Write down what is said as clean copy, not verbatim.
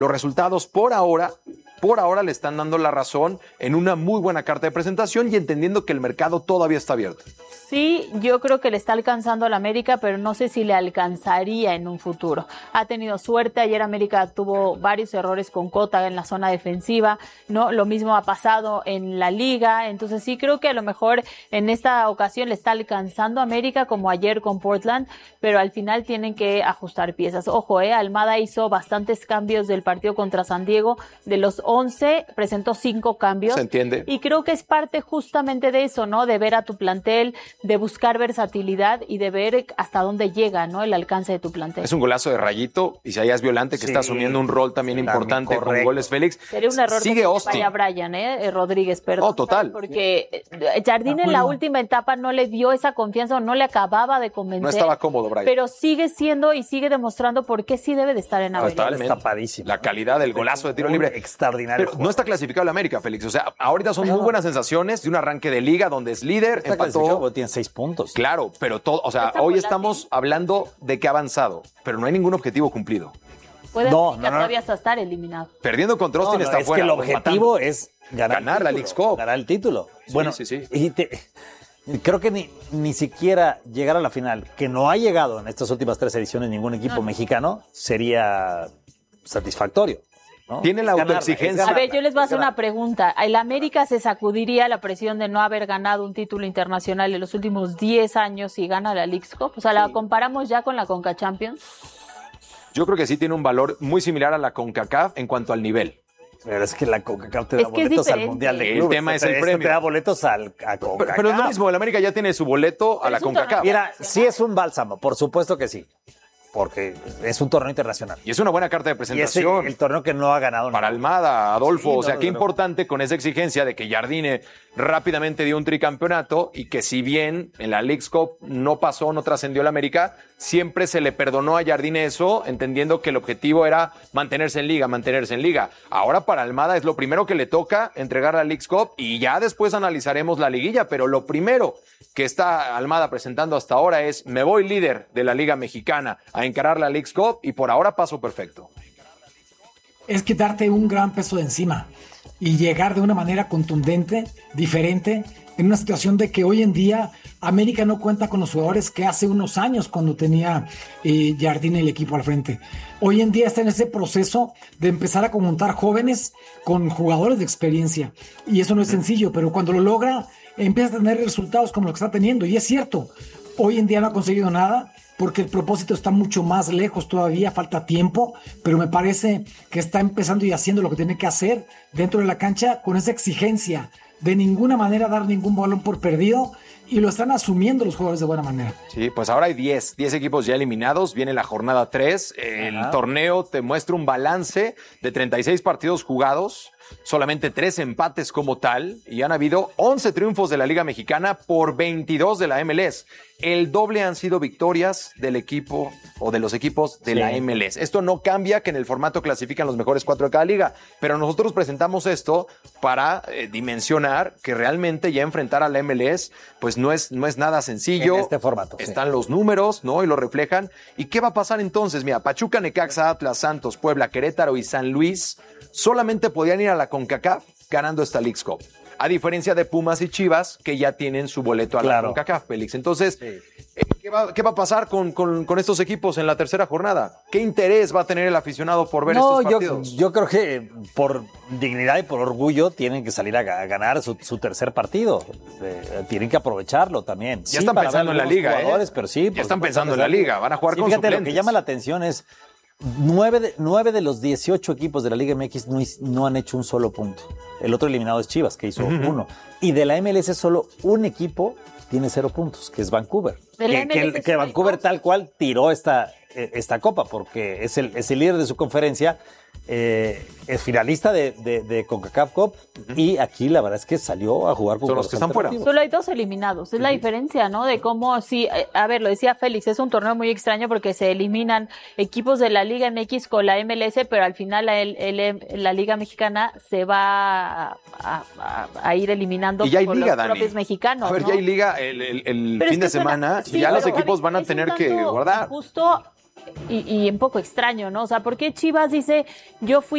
los resultados por ahora le están dando la razón en una muy buena carta de presentación y entendiendo que el mercado todavía está abierto. Sí, yo creo que le está alcanzando al América, pero no sé si le alcanzaría en un futuro. Ha tenido suerte, ayer América tuvo varios errores con Cota en la zona defensiva, ¿no? Lo mismo ha pasado en la Liga, entonces sí creo que a lo mejor en esta ocasión le está alcanzando a América como ayer con Portland, pero al final tienen que ajustar piezas. Ojo, Almada hizo bastantes cambios del partido contra San Diego, de los 11 presentó 5 cambios. Se entiende. Y creo que es parte justamente de eso, ¿no? De ver a tu plantel, de buscar versatilidad y de ver hasta dónde llega, ¿no? El alcance de tu plantel. Es un golazo de Rayito, Isaías Violante, que está asumiendo un rol también importante con goles, Félix. Sería un error Sigue Austin. Vaya Brian, Rodríguez, perdón. Oh, total. Porque Jardine en la última etapa no le dio esa confianza o no le acababa de convencer. No estaba cómodo, Brian. Pero sigue siendo y sigue demostrando por qué sí debe de estar en América. Está tapadísimo. La calidad del golazo de tiro libre. Extraordinario. Pero no está clasificado el América, Félix. O sea, ahorita son muy buenas sensaciones de un arranque de liga donde es líder, empató. Tiene 6 puntos. Claro, pero todo, o sea, hoy estamos hablando de que ha avanzado, pero no hay ningún objetivo cumplido. Puede todavía hasta estar eliminado. Perdiendo contra Austin está fuera. Es que el objetivo es ganar la Leagues Cup. Ganar el título. Sí, bueno, sí. Y creo que ni siquiera llegar a la final, que no ha llegado en estas últimas 3 ediciones ningún equipo mexicano, sería satisfactorio, ¿no? Tiene la autoexigencia. A ver, yo les voy a hacer una pregunta. ¿El América se sacudiría la presión de no haber ganado un título internacional en los últimos 10 años si gana la Leagues Cup? O sea, ¿la comparamos ya con la Conca Champions? Yo creo que sí tiene un valor muy similar a la CONCACAF en cuanto al nivel. Pero es que la CONCACAF te da boletos al Mundial de Clubes. El tema es el premio. Te da boletos a CONCACAF. Pero es lo mismo, el América ya tiene su boleto a la CONCACAF. Mira, sí es un bálsamo, por supuesto que sí. Porque es un torneo internacional. Y es una buena carta de presentación. Y es el torneo que no ha ganado. Para Almada, Adolfo. O sea, qué importante con esa exigencia de que Jardine rápidamente dio un tricampeonato y que si bien en la Leagues Cup no pasó, no trascendió el América, siempre se le perdonó a Jardine eso, entendiendo que el objetivo era mantenerse en liga. Ahora para Almada es lo primero que le toca, entregar la Leagues Cup, y ya después analizaremos la liguilla, pero lo primero que está Almada presentando hasta ahora es: me voy líder de la Liga Mexicana a encarar la Leagues Cup, y por ahora paso perfecto. Es quitarte un gran peso de encima y llegar de una manera contundente, diferente, en una situación de que hoy en día América no cuenta con los jugadores que hace unos años cuando tenía Jardine el equipo al frente. Hoy en día está en ese proceso de empezar a conjuntar jóvenes con jugadores de experiencia, y eso no es sencillo, pero cuando lo logra empieza a tener resultados como lo que está teniendo. Y es cierto, hoy en día no ha conseguido nada porque el propósito está mucho más lejos todavía, falta tiempo, pero me parece que está empezando y haciendo lo que tiene que hacer dentro de la cancha con esa exigencia de ninguna manera dar ningún balón por perdido, y lo están asumiendo los jugadores de buena manera. Sí, pues ahora hay 10 equipos ya eliminados, viene la jornada 3, el torneo te muestra un balance de 36 partidos jugados, solamente 3 empates como tal, y han habido 11 triunfos de la Liga Mexicana por 22 de la MLS. El doble han sido victorias del equipo o de los equipos de la MLS. Esto no cambia que en el formato clasifican los mejores 4 de cada liga, pero nosotros presentamos esto para dimensionar que realmente ya enfrentar a la MLS pues no es nada sencillo. En este formato. Están los números, ¿no? Y lo reflejan. ¿Y qué va a pasar entonces? Mira, Pachuca, Necaxa, Atlas, Santos, Puebla, Querétaro y San Luis solamente podían ir a la CONCACAF ganando esta Leagues Cup. A diferencia de Pumas y Chivas, que ya tienen su boleto a la CONCACAF, Félix. Entonces, ¿qué va a pasar con estos equipos en la tercera jornada? ¿Qué interés va a tener el aficionado por ver estos partidos? Yo creo que por dignidad y por orgullo tienen que salir a ganar su tercer partido. Tienen que aprovecharlo también. Ya están pensando en la liga, pero sí. Ya están pensando en la liga. Van a jugar con fíjate, suplentes. Lo que llama la atención es 9 de los 18 equipos de la Liga MX no han hecho un solo punto. El otro eliminado es Chivas, que hizo 1. Y de la MLS solo un equipo tiene 0 puntos, que es Vancouver. Que Vancouver tal cual tiró esta copa, porque es el líder de su conferencia, es finalista de CONCACAF Cup, y aquí la verdad es que salió a jugar con los que están fuera. Solo hay 2 eliminados, es la diferencia, ¿no? De cómo, sí, a ver, lo decía Félix, es un torneo muy extraño porque se eliminan equipos de la Liga MX con la MLS, pero al final la Liga Mexicana se va a ir eliminando y ya hay por liga, los propios mexicanos. A ver, ¿no? ya hay liga el fin de semana, sí, ya los equipos van a tener que guardar. Justo y un poco extraño, ¿no? O sea, ¿por qué Chivas dice, yo fui